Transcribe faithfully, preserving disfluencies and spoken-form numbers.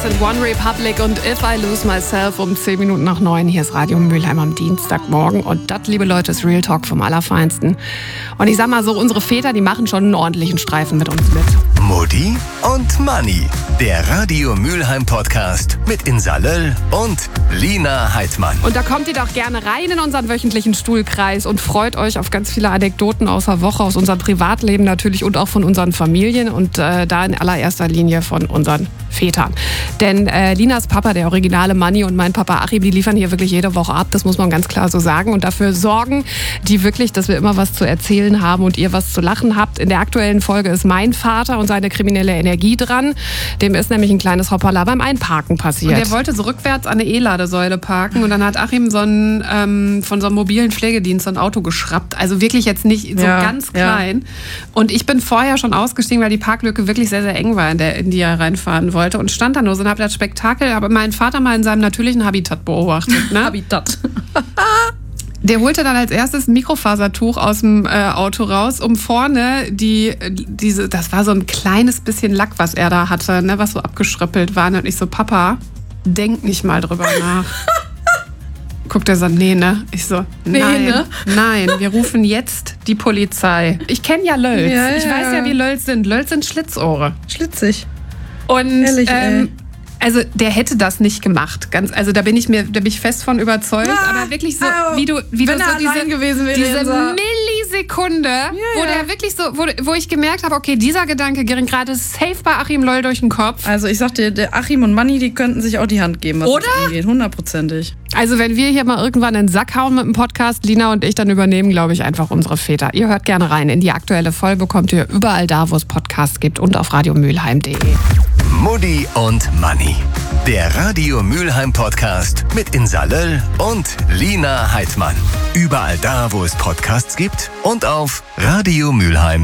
sind One Republic und If I Lose Myself um zehn Minuten nach neun. Hier ist Radio Mülheim am Dienstagmorgen. Und das, liebe Leute, ist Real Talk vom Allerfeinsten. Und ich sag mal so, unsere Väter, die machen schon einen ordentlichen Streifen mit uns mit. Mutti und Manni, der Radio Mülheim Podcast mit Insa Löll und Lina Heidmann. Und da kommt ihr doch gerne rein in unseren wöchentlichen Stuhlkreis und freut euch auf ganz viele Anekdoten aus der Woche, aus unserem Privatleben natürlich und auch von unseren Familien und äh, da in allererster Linie von unseren Vätern. Denn äh, Linas Papa, der originale Manni, und mein Papa Achim, die liefern hier wirklich jede Woche ab, das muss man ganz klar so sagen, und dafür sorgen die wirklich, dass wir immer was zu erzählen haben und ihr was zu lachen habt. In der aktuellen Folge ist mein Vater und seine kriminelle Energie dran. Dem ist nämlich ein kleines Hoppala beim Einparken passiert. Und er wollte so rückwärts an eine E-Ladesäule parken und dann hat Achim so einen, ähm, von so einem mobilen Pflegedienst so ein Auto geschrappt. Also wirklich jetzt nicht so ja, ganz klein. Ja. Und ich bin vorher schon ausgestiegen, weil die Parklücke wirklich sehr, sehr eng war, in, der, in die er reinfahren wollte. Und stand da nur so und habe das Spektakel, aber meinen Vater mal in seinem natürlichen Habitat beobachtet. Ne? Habitat. Der holte dann als erstes ein Mikrofasertuch aus dem äh, Auto raus, um vorne die, diese, das war so ein kleines bisschen Lack, was er da hatte, ne, was so abgeschröppelt war. Und ich so, Papa, denk nicht mal drüber nach. Guckt er so, nee, ne? Ich so, nee, nein, ne? nein, wir rufen jetzt die Polizei. Ich kenne ja Lölz. Ja, ja. Ich weiß ja, wie Lölz sind. Lölz sind Schlitzohre. Schlitzig. Und Ehrlich, ähm, also der hätte das nicht gemacht. Ganz, also da bin ich mir, da bin ich fest von überzeugt. Ah, aber wirklich so, oh, wie du, wie wenn du er so diese, allein gewesen wäre, diese Insa. Millisekunde, ja, wo ja. der wirklich so, wo, wo ich gemerkt habe, okay, dieser Gedanke ging gerade safe bei Achim Löll durch den Kopf. Also ich sag dir, der Achim und Manni, die könnten sich auch die Hand geben, was Oder? das angeht. Hundertprozentig. Also wenn wir hier mal irgendwann in den Sack hauen mit dem Podcast, Lina und ich, dann übernehmen, glaube ich, einfach unsere Väter. Ihr hört gerne rein. In die aktuelle Folge bekommt ihr überall da, wo es Podcasts gibt und auf radiomülheim punkt de. Mutti und Manni, der Radio Mülheim Podcast mit Insa Löll und Lina Heidmann. Überall da, wo es Podcasts gibt und auf radiomülheim punkt de.